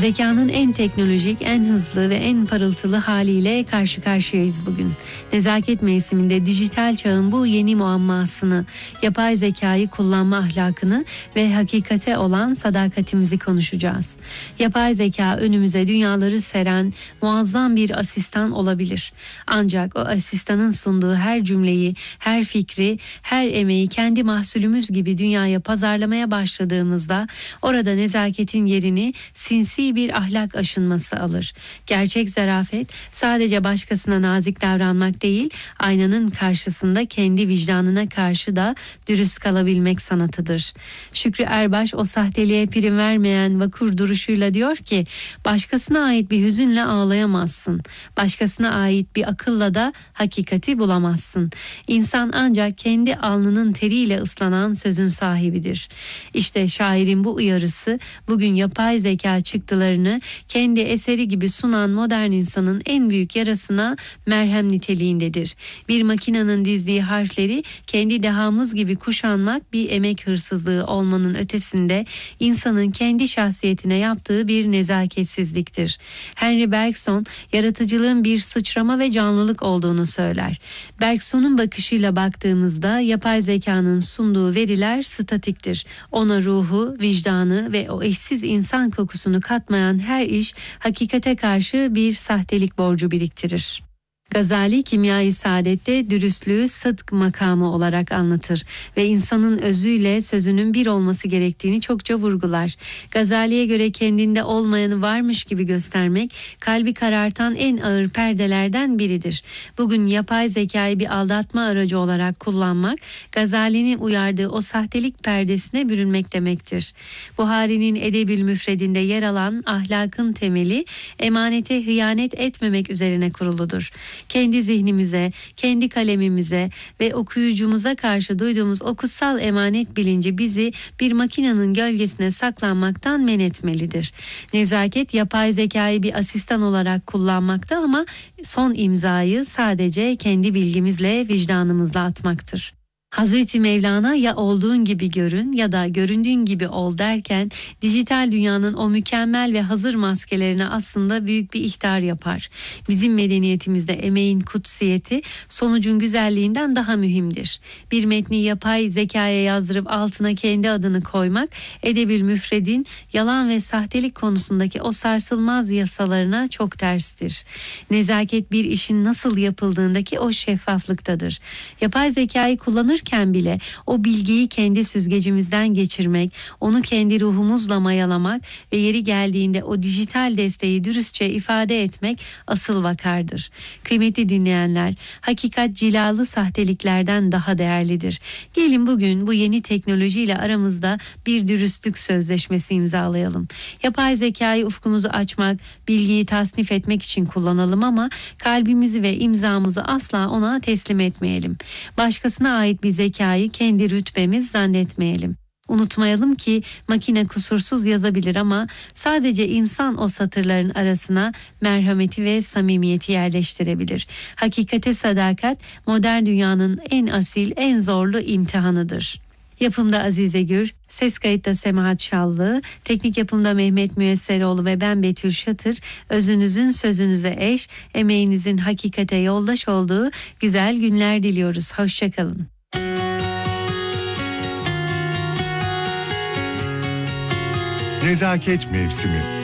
Zekanın en teknolojik, en hızlı ve en parıltılı haliyle karşı karşıyayız bugün. Nezaket mevsiminde dijital çağın bu yeni muammasını, yapay zekayı kullanma ahlakını ve hakikate olan sadakatimizi konuşacağız. Yapay zeka önümüze dünyaları seren muazzam bir asistan olabilir. Ancak o asistanın sunduğu her cümleyi, her fikri, her emeği kendi mahsulümüz gibi dünyaya pazarlamaya başladığımızda orada nezaketin yerini sinsi bir ahlak aşınması alır. Gerçek zarafet sadece başkasına nazik davranmak değil, aynanın karşısında kendi vicdanına karşı da dürüst kalabilmek sanatıdır. Şükrü Erbaş o sahteliğe prim vermeyen vakur duruşuyla diyor ki, başkasına ait bir hüzünle ağlayamazsın. Başkasına ait bir akılla da hakikati bulamazsın. İnsan ancak kendi alnının teriyle ıslanan sözün sahibidir. İşte şairin bu uyarısı bugün yapay zeka çıktılarını kendi eseri gibi sunan modern insanın en büyük yarasına merhem niteliğindedir. Bir makinenin dizdiği harfleri kendi dehamız gibi kuşanmak bir emek hırsızlığı olmanın ötesinde insanın kendi şahsiyetine yaptığı bir nezaketsizliktir. Henry Bergson yaratıcılığın bir sıçrama ve canlılık olduğunu söyler. Bergson'un bakışıyla baktığımızda yapay zekanın sunduğu veriler statiktir. Ona ruhu, vicdanı ve o eşsiz insan kokusunu katmayan her iş hakikate karşı bir sahtelik borcu biriktirir. Gazali Kimya-i Saadet'te dürüstlüğü sıdk makamı olarak anlatır ve insanın özüyle sözünün bir olması gerektiğini çokça vurgular. Gazali'ye göre kendinde olmayanı varmış gibi göstermek kalbi karartan en ağır perdelerden biridir. Bugün yapay zekayı bir aldatma aracı olarak kullanmak, Gazali'nin uyardığı o sahtelik perdesine bürünmek demektir. Buhari'nin Edebül Müfredinde yer alan ahlakın temeli emanete hıyanet etmemek üzerine kuruludur. Kendi zihnimize, kendi kalemimize ve okuyucumuza karşı duyduğumuz o kutsal emanet bilinci bizi bir makinenin gölgesine saklanmaktan men etmelidir. Nezaket yapay zekayı bir asistan olarak kullanmakta ama son imzayı sadece kendi bilgimizle, vicdanımızla atmaktır. Hazreti Mevlana ya olduğun gibi görün ya da göründüğün gibi ol derken dijital dünyanın o mükemmel ve hazır maskelerine aslında büyük bir ihtar yapar. Bizim medeniyetimizde emeğin kutsiyeti sonucun güzelliğinden daha mühimdir. Bir metni yapay zekaya yazdırıp altına kendi adını koymak Edebül Müfred'in yalan ve sahtelik konusundaki o sarsılmaz yasalarına çok terstir. Nezaket bir işin nasıl yapıldığındaki o şeffaflıktadır. Yapay zekayı kullanır bile o bilgiyi kendi süzgecimizden geçirmek, onu kendi ruhumuzla mayalamak ve yeri geldiğinde o dijital desteği dürüstçe ifade etmek asıl vakardır. Kıymetli dinleyenler, hakikat cilalı sahteliklerden daha değerlidir. Gelin bugün bu yeni teknolojiyle aramızda bir dürüstlük sözleşmesi imzalayalım. Yapay zekayı ufkumuzu açmak, bilgiyi tasnif etmek için kullanalım ama kalbimizi ve imzamızı asla ona teslim etmeyelim. Başkasına ait bir zekayı kendi rütbemiz zannetmeyelim. Unutmayalım ki makine kusursuz yazabilir ama sadece insan o satırların arasına merhameti ve samimiyeti yerleştirebilir. Hakikate sadakat modern dünyanın en asil, en zorlu imtihanıdır. Yapımda Azize Gür, ses kayıtta Semahat Şallı, teknik yapımda Mehmet Müyesseroğlu ve ben Betül Şatır, özünüzün sözünüze eş, emeğinizin hakikate yoldaş olduğu güzel günler diliyoruz. Hoşçakalın. Nezaket mevsimi.